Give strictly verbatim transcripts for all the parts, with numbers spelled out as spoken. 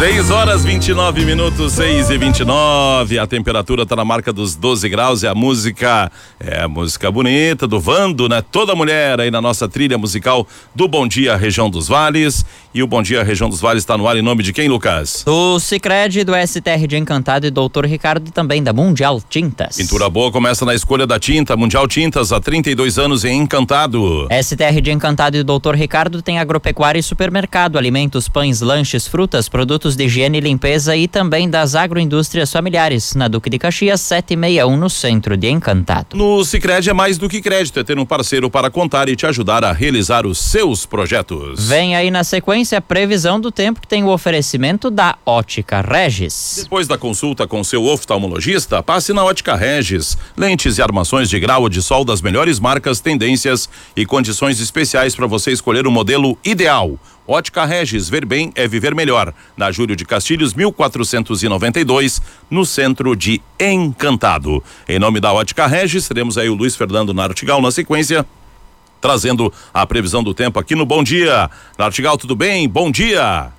seis horas vinte e nove minutos, seis e vinte e nove. A temperatura tá na marca dos doze graus. E a música é a música bonita do Vando, né? Toda mulher aí na nossa trilha musical do Bom Dia Região dos Vales. E o Bom Dia Região dos Vales está no ar em nome de quem, Lucas? Do Sicredi, do S T R de Encantado e doutor Ricardo, e também da Mundial Tintas. Pintura boa começa na escolha da tinta. Mundial Tintas, há trinta e dois anos em Encantado. S T R de Encantado e doutor Ricardo tem agropecuária e supermercado, alimentos, pães, lanches, frutas, produtos de higiene e limpeza e também das agroindústrias familiares, na Duque de Caxias setecentos e sessenta e um, no centro de Encantado. No Sicredi é mais do que crédito, é ter um parceiro para contar e te ajudar a realizar os seus projetos. Vem aí na sequência a previsão do tempo, que tem o oferecimento da Ótica Regis. Depois da consulta com seu oftalmologista, passe na Ótica Regis. Lentes e armações de grau de sol das melhores marcas, tendências e condições especiais para você escolher o modelo ideal. Ótica Regis, ver bem é viver melhor. Na Júlio de Castilhos, mil quatrocentos e noventa e dois, no centro de Encantado. Em nome da Ótica Regis, teremos aí o Luiz Fernando Nartigal na sequência, trazendo a previsão do tempo aqui no Bom Dia. Nartigal, tudo bem? Bom dia!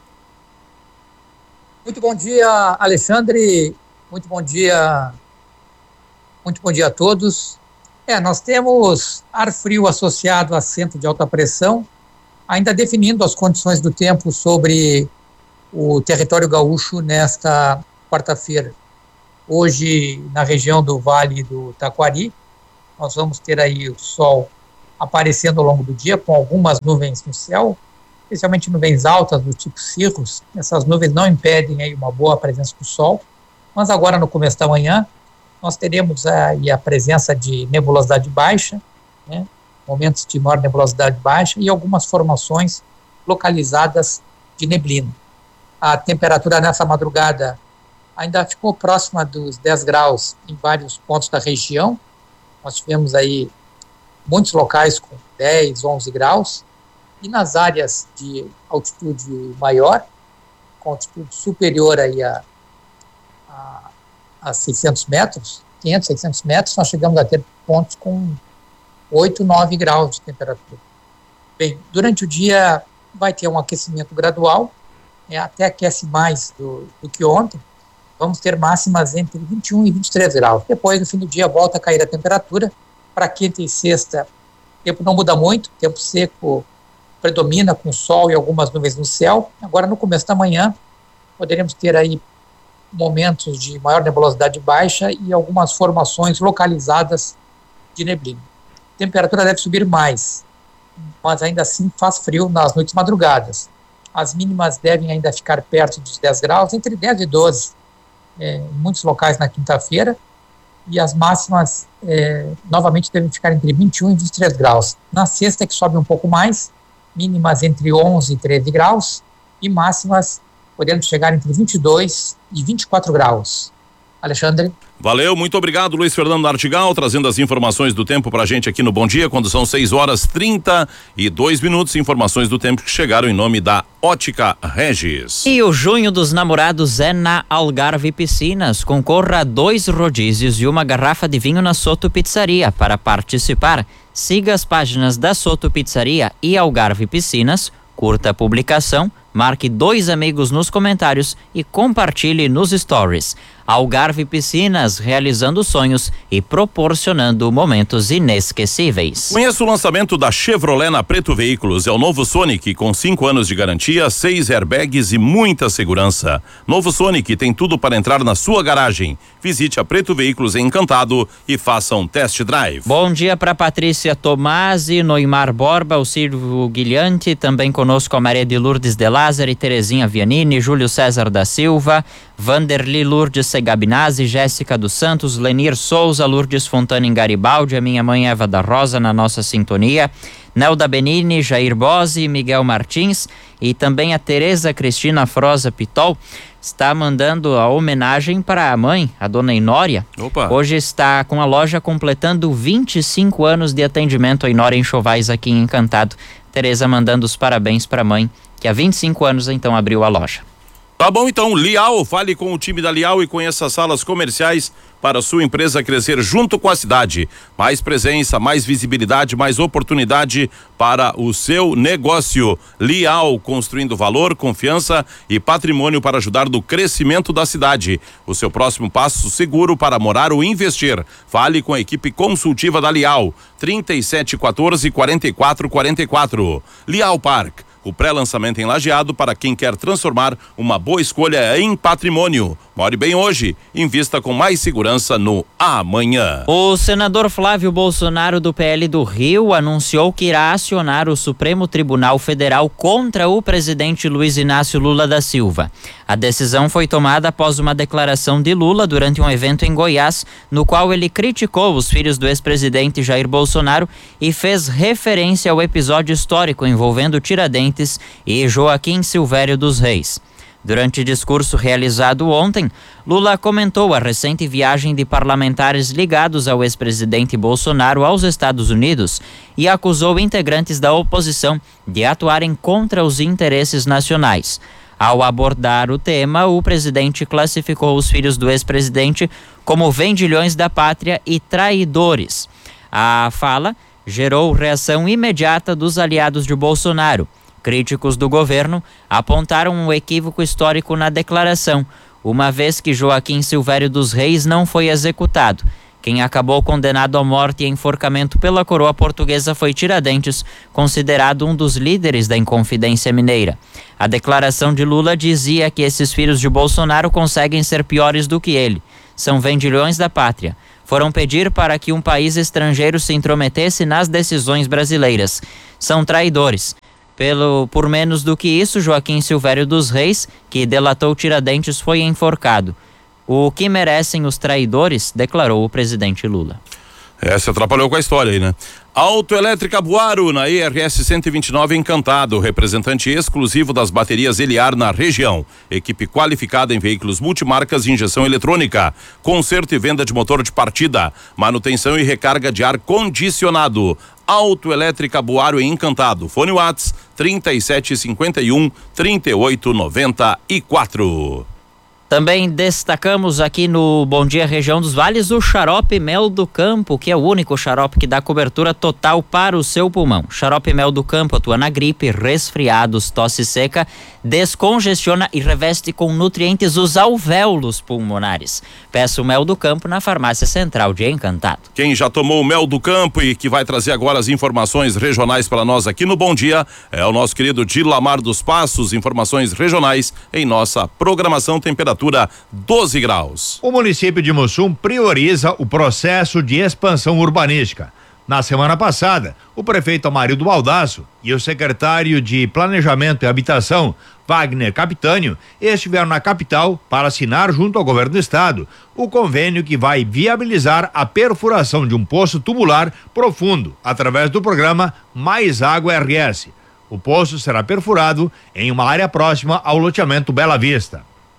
Muito bom dia, Alexandre. Muito bom dia. Muito bom dia a todos. É, nós temos ar frio associado a centro de alta pressão, ainda definindo as condições do tempo sobre o território gaúcho nesta quarta-feira. Hoje, na região do Vale do Taquari, nós vamos ter aí o sol aparecendo ao longo do dia, com algumas nuvens no céu, especialmente nuvens altas do tipo cirrus. Essas nuvens não impedem aí uma boa presença do sol, mas agora no começo da manhã nós teremos aí a presença de nebulosidade baixa, né? Momentos de maior nebulosidade baixa e algumas formações localizadas de neblina. A temperatura nessa madrugada ainda ficou próxima dos dez graus em vários pontos da região. Nós tivemos aí muitos locais com dez, onze graus, e nas áreas de altitude maior, com altitude superior aí a, a, a seiscentos metros, quinhentos, seiscentos metros, nós chegamos a ter pontos com oito, nove graus de temperatura. Bem, durante o dia vai ter um aquecimento gradual, é, até aquece mais do, do que ontem. Vamos ter máximas entre vinte e um e vinte e três graus. Depois, no fim do dia, volta a cair a temperatura. Para quinta e sexta, o tempo não muda muito, o tempo seco predomina com sol e algumas nuvens no céu. Agora, no começo da manhã, poderemos ter aí momentos de maior nebulosidade baixa e algumas formações localizadas de neblina. A temperatura deve subir mais, mas ainda assim faz frio nas noites madrugadas. As mínimas devem ainda ficar perto dos dez graus, entre dez e doze, é, em muitos locais na quinta-feira, e as máximas é, novamente devem ficar entre vinte e um e vinte e três graus. Na sexta é que sobe um pouco mais, mínimas entre onze e treze graus, e máximas podendo chegar entre vinte e dois e vinte e quatro graus. Alexandre. Valeu, muito obrigado, Luiz Fernando Nartigal, trazendo as informações do tempo pra gente aqui no Bom Dia, quando são seis horas trinta e dois minutos, informações do tempo que chegaram em nome da Ótica Regis. E o Junho dos Namorados é na Algarve Piscinas. Concorra a dois rodízios e uma garrafa de vinho na Soto Pizzaria. Para participar, siga as páginas da Soto Pizzaria e Algarve Piscinas, curta a publicação, marque dois amigos nos comentários e compartilhe nos stories. Algarve Piscinas, realizando sonhos e proporcionando momentos inesquecíveis. Conheça o lançamento da Chevrolet na Preto Veículos. É o novo Sonic com cinco anos de garantia, seis airbags e muita segurança. Novo Sonic tem tudo para entrar na sua garagem. Visite a Preto Veículos em Encantado e faça um test drive. Bom dia para Patrícia Tomasi, Noimar Borba, o Silvio Guilhante, também conosco a Maria de Lourdes de Lázaro, Terezinha Vianini, Júlio César da Silva, Vanderly Lourdes Segabinazzi, Jéssica dos Santos, Lenir Souza, Lourdes Fontana em Garibaldi, a minha mãe Eva da Rosa na nossa sintonia, Nelda Benini, Jair Bose, Miguel Martins e também a Tereza Cristina Froza Pitol está mandando a homenagem para a mãe, a dona Inória. Opa. Hoje está com a loja completando vinte e cinco anos de atendimento. A Inória Enxovais aqui em Encantado. Tereza mandando os parabéns para a mãe, que há vinte e cinco anos então abriu a loja. Tá bom, então, Lial, fale com o time da Lial e conheça as salas comerciais para a sua empresa crescer junto com a cidade. Mais presença, mais visibilidade, mais oportunidade para o seu negócio. Lial, construindo valor, confiança e patrimônio para ajudar no crescimento da cidade. O seu próximo passo seguro para morar ou investir. Fale com a equipe consultiva da Lial. trinta e sete quatorze, quarenta e quatro quarenta e quatro. Lial Park. O pré-lançamento em Lajeado para quem quer transformar uma boa escolha em patrimônio. More bem hoje, invista com mais segurança no amanhã. O senador Flávio Bolsonaro do P L do Rio anunciou que irá acionar o Supremo Tribunal Federal contra o presidente Luiz Inácio Lula da Silva. A decisão foi tomada após uma declaração de Lula durante um evento em Goiás, no qual ele criticou os filhos do ex-presidente Jair Bolsonaro e fez referência ao episódio histórico envolvendo Tiradentes e Joaquim Silvério dos Reis. Durante discurso realizado ontem, Lula comentou a recente viagem de parlamentares ligados ao ex-presidente Bolsonaro aos Estados Unidos e acusou integrantes da oposição de atuarem contra os interesses nacionais. Ao abordar o tema, o presidente classificou os filhos do ex-presidente como vendilhões da pátria e traidores. A fala gerou reação imediata dos aliados de Bolsonaro. Críticos do governo apontaram um equívoco histórico na declaração, uma vez que Joaquim Silvério dos Reis não foi executado. Quem acabou condenado à morte e enforcamento pela coroa portuguesa foi Tiradentes, considerado um dos líderes da Inconfidência Mineira. A declaração de Lula dizia que esses filhos de Bolsonaro conseguem ser piores do que ele. São vendilhões da pátria. Foram pedir para que um país estrangeiro se intrometesse nas decisões brasileiras. São traidores. Pelo, por menos do que isso, Joaquim Silvério dos Reis, que delatou Tiradentes, foi enforcado. O que merecem os traidores, declarou o presidente Lula. É, se atrapalhou com a história aí, né? Autoelétrica Buaro, na E R S cento e vinte e nove Encantado, representante exclusivo das baterias Eliar na região. Equipe qualificada em veículos multimarcas e injeção eletrônica. Conserto e venda de motor de partida. Manutenção e recarga de ar condicionado. Autoelétrica Buaro em Encantado. Fone Whats trinta e sete cinquenta e um, trinta e oito noventa e quatro. Também destacamos aqui no Bom Dia Região dos Vales o xarope Mel do Campo, que é o único xarope que dá cobertura total para o seu pulmão. Xarope Mel do Campo atua na gripe, resfriados, tosse seca, descongestiona e reveste com nutrientes os alvéolos pulmonares. Peça o Mel do Campo na Farmácia Central de Encantado. Quem já tomou o Mel do Campo e que vai trazer agora as informações regionais para nós aqui no Bom Dia é o nosso querido Dilamar dos Passos, informações regionais em nossa programação. Temperatura doze graus. O município de Mussum prioriza o processo de expansão urbanística. Na semana passada, o prefeito Amarildo Baldasso e o secretário de Planejamento e Habitação, Wagner Capitânio, estiveram na capital para assinar junto ao governo do estado o convênio que vai viabilizar a perfuração de um poço tubular profundo através do programa Mais Água R S. O poço será perfurado em uma área próxima ao loteamento Bela Vista.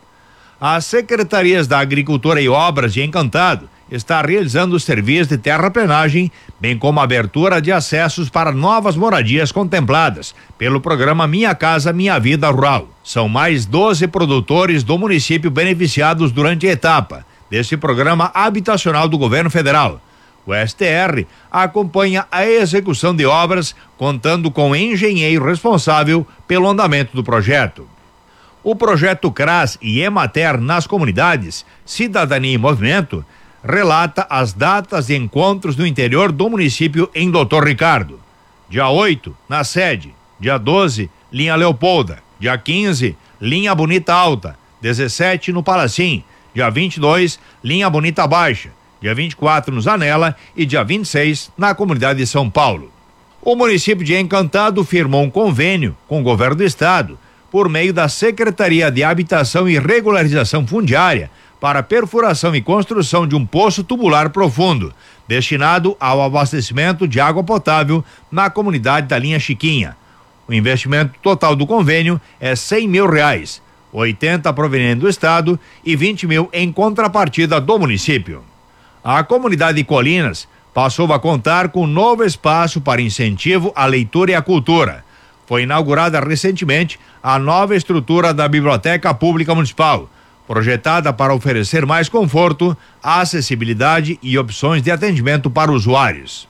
As secretarias da Agricultura e Obras de Encantado está realizando os serviços de terraplenagem, bem como a abertura de acessos para novas moradias contempladas pelo programa Minha Casa Minha Vida Rural. São mais doze produtores do município beneficiados durante a etapa desse programa habitacional do governo federal. O S T R acompanha a execução de obras, contando com o engenheiro responsável pelo andamento do projeto. O projeto CRAS e Emater nas comunidades, Cidadania em Movimento, relata as datas de encontros no interior do município em Doutor Ricardo. Dia oito, na sede. Dia doze, linha Leopolda. Dia quinze, linha Bonita Alta. dezessete, no Palacim. Dia vinte e dois, linha Bonita Baixa. Dia vinte e quatro, no Zanella. E dia vinte e seis, na comunidade de São Paulo. O município de Encantado firmou um convênio com o governo do estado por meio da Secretaria de Habitação e Regularização Fundiária para perfuração e construção de um poço tubular profundo, destinado ao abastecimento de água potável na comunidade da linha Chiquinha. O investimento total do convênio é cem mil reais, oitenta provenientes do estado e vinte mil em contrapartida do município. A comunidade de Colinas passou a contar com um novo espaço para incentivo à leitura e à cultura. Foi inaugurada recentemente a nova estrutura da Biblioteca Pública Municipal, projetada para oferecer mais conforto, acessibilidade e opções de atendimento para usuários.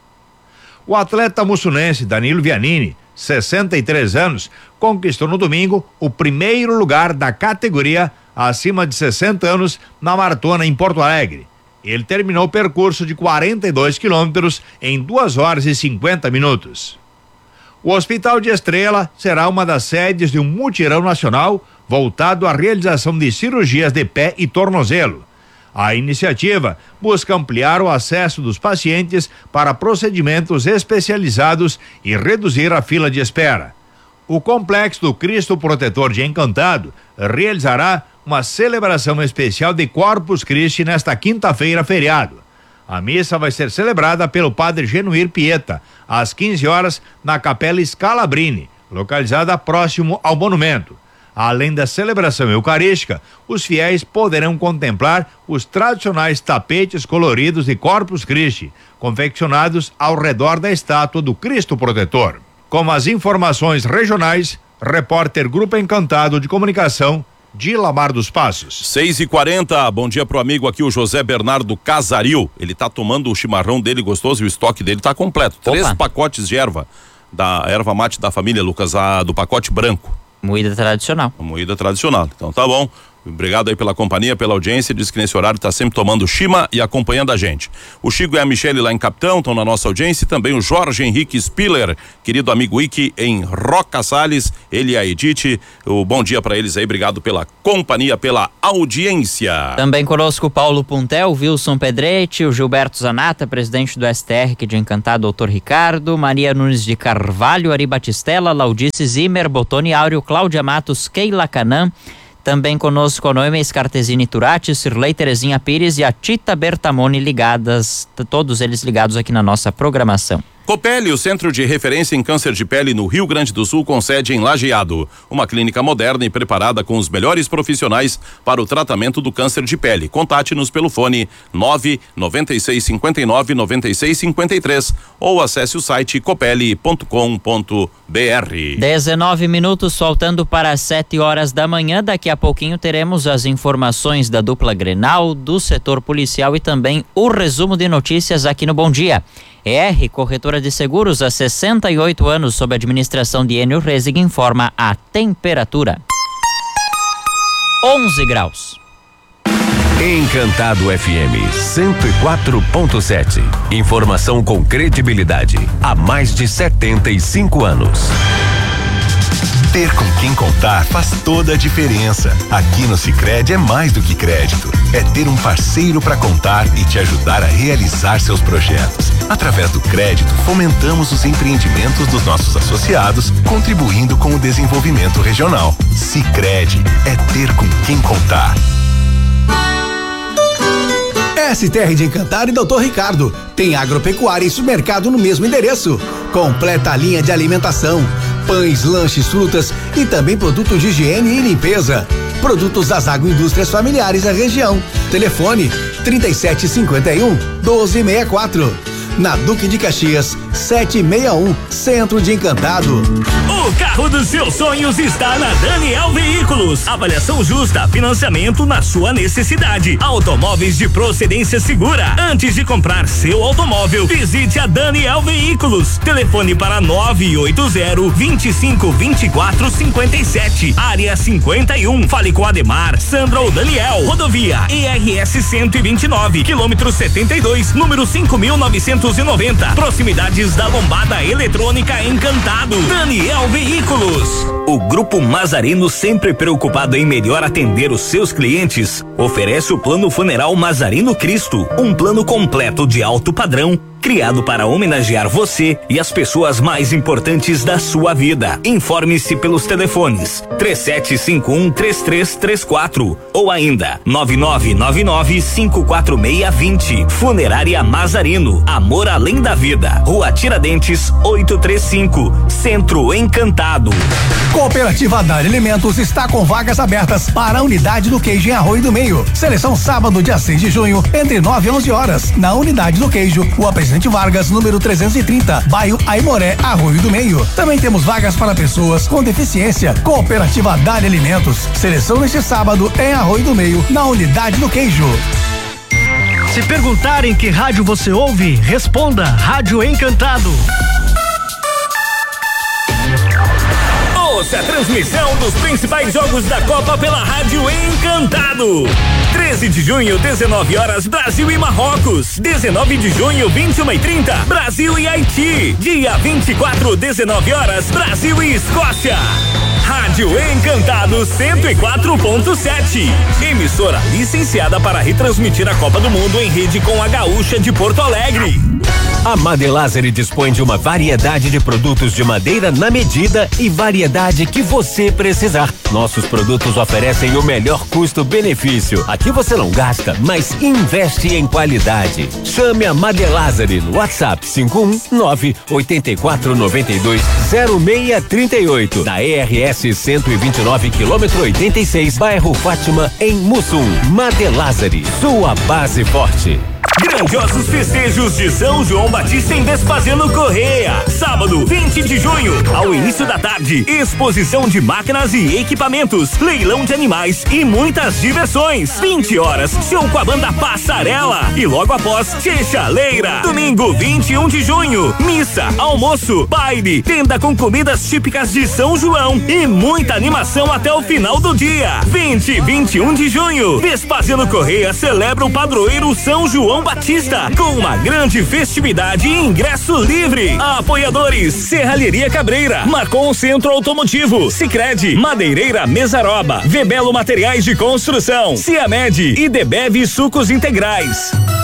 O atleta mussunense Danilo Vianini, sessenta e três anos, conquistou no domingo o primeiro lugar da categoria acima de sessenta anos na maratona em Porto Alegre. Ele terminou o percurso de quarenta e dois quilômetros em duas horas e cinquenta minutos. O Hospital de Estrela será uma das sedes de um mutirão nacional voltado à realização de cirurgias de pé e tornozelo. A iniciativa busca ampliar o acesso dos pacientes para procedimentos especializados e reduzir a fila de espera. O Complexo do Cristo Protetor de Encantado realizará uma celebração especial de Corpus Christi nesta quinta-feira, feriado. A missa vai ser celebrada pelo padre Genuir Pieta, às quinze horas, na Capela Scalabrini, localizada próximo ao monumento. Além da celebração eucarística, os fiéis poderão contemplar os tradicionais tapetes coloridos de Corpus Christi, confeccionados ao redor da estátua do Cristo Protetor. Com as informações regionais, repórter Grupo Encantado de Comunicação, de Lamar dos Passos. seis e quarenta, bom dia pro amigo aqui, o José Bernardo Casaril. Ele tá tomando o chimarrão dele gostoso e o estoque dele tá completo. Opa. Três pacotes de erva, da erva mate da família, Lucas, a, do pacote branco. Moída tradicional. A moída tradicional. Então tá bom. Obrigado aí pela companhia, pela audiência. Diz que nesse horário tá sempre tomando chima e acompanhando a gente. O Chico e a Michele lá em Capitão estão na nossa audiência, e também o Jorge Henrique Spiller, querido amigo Ike em Roca Salles, ele e a Edith. O bom dia para eles aí, obrigado pela companhia, pela audiência. Também conosco o Paulo Puntel, o Wilson Pedretti, o Gilberto Zanata, presidente do S T R aqui de Encantado, doutor Ricardo, Maria Nunes de Carvalho, Ari Batistella, Laudice Zimmer, Botoni Áureo, Cláudia Matos, Keila Canã. Também conosco Noemi Scartesini Turati, Cirlei Terezinha Pires e a Tita Bertamoni ligadas, todos eles ligados aqui na nossa programação. Copeli, o centro de referência em câncer de pele no Rio Grande do Sul, com sede em Lajeado. Uma clínica moderna e preparada com os melhores profissionais para o tratamento do câncer de pele. Contate-nos pelo fone nove nove seis cinco nove nove seis cinco três ou acesse o site copeli ponto com ponto br. dezenove minutos, faltando para as sete horas da manhã. Daqui a pouquinho teremos as informações da dupla Grenal, do setor policial e também o resumo de notícias aqui no Bom Dia. E R, corretora de seguros há sessenta e oito anos, sob a administração de Enio Rezig, informa a temperatura. onze graus. Encantado F M cento e quatro ponto sete. Informação com credibilidade há mais de setenta e cinco anos. Ter com quem contar faz toda a diferença. Aqui no Sicredi é mais do que crédito. É ter um parceiro para contar e te ajudar a realizar seus projetos. Através do crédito, fomentamos os empreendimentos dos nossos associados, contribuindo com o desenvolvimento regional. Sicredi é ter com quem contar. S T R de Encantado e doutor Ricardo. Tem agropecuária e supermercado no mesmo endereço. Completa a linha de alimentação. Pães, lanches, frutas e também produtos de higiene e limpeza. Produtos das agroindústrias familiares da região. Telefone trinta e sete cinquenta e um, doze sessenta e quatro. Na Duque de Caxias, setecentos e sessenta e um, Centro de Encantado. O carro dos seus sonhos está na Daniel Veículos. Avaliação justa, financiamento na sua necessidade. Automóveis de procedência segura. Antes de comprar seu automóvel, visite a Daniel Veículos. Telefone para nove oito zero, vinte e cinco, vinte e quatro, cinquenta e sete. Área cinquenta e um. Fale com Ademar, Sandra ou Daniel. Rodovia E R S cento e vinte e nove, quilômetro setenta e dois, número cinco mil novecentos e noventa. Proximidades da Lombada Eletrônica Encantado. Daniel Veículos. O Grupo Mazarino, sempre preocupado em melhor atender os seus clientes, oferece o Plano Funeral Mazarino Cristo, um plano completo de alto padrão, criado para homenagear você e as pessoas mais importantes da sua vida. Informe-se pelos telefones três sete cinco um, três três três quatro ou ainda nove nove nove nove, cinco quatro seis, dois zero. Funerária Mazarino, amor além da vida. Rua Tiradentes, oitocentos e trinta e cinco, Centro Encantado. Cooperativa Dali Alimentos está com vagas abertas para a unidade do queijo em Arroio do Meio. Seleção sábado, dia seis de junho, entre nove e onze horas. Na unidade do queijo, o apresentador Presidente Vargas, número trezentos e trinta, bairro Aimoré, Arroio do Meio. Também temos vagas para pessoas com deficiência. Cooperativa Dália Alimentos. Seleção neste sábado em Arroio do Meio, na unidade do queijo. Se perguntarem que rádio você ouve, responda Rádio Encantado. Ouça a transmissão dos principais jogos da Copa pela Rádio Encantado. treze de junho, dezenove horas, Brasil e Marrocos. dezenove de junho, vinte e uma e trinta, Brasil e Haiti. Dia vinte e quatro, dezenove horas, Brasil e Escócia. Rádio Encantado cento e quatro ponto sete. Emissora licenciada para retransmitir a Copa do Mundo em rede com a Gaúcha de Porto Alegre. A Madelazeri dispõe de uma variedade de produtos de madeira na medida e variedade que você precisar. Nossos produtos oferecem o melhor custo-benefício. Aqui você não gasta, mas investe em qualidade. Chame a Madelazeri no WhatsApp cinco um nove oito quatro nove dois zero seis três oito, da E R S cento e vinte e nove, quilômetro oitenta e seis, bairro Fátima, em Mussum. Madelazeri, sua base forte. Grandiosos festejos de São João Batista em Vespasiano Correia. Sábado, vinte de junho, ao início da tarde, exposição de máquinas e equipamentos, leilão de animais e muitas diversões. vinte horas, show com a banda Passarela. E logo após, Chechaleira. Domingo, vinte e um de junho, missa, almoço, baile, tenda com comidas típicas de São João e muita animação até o final do dia. vinte e vinte e um de junho, Vespasiano Correia celebra o padroeiro São João Batista com uma grande festividade e ingresso livre. Apoiadores: Serralheria Cabreira, Marcon Centro Automotivo, Sicredi, Madeireira Mesaroba, Vebelo Materiais de Construção, Ciamed e Debeve Sucos Integrais.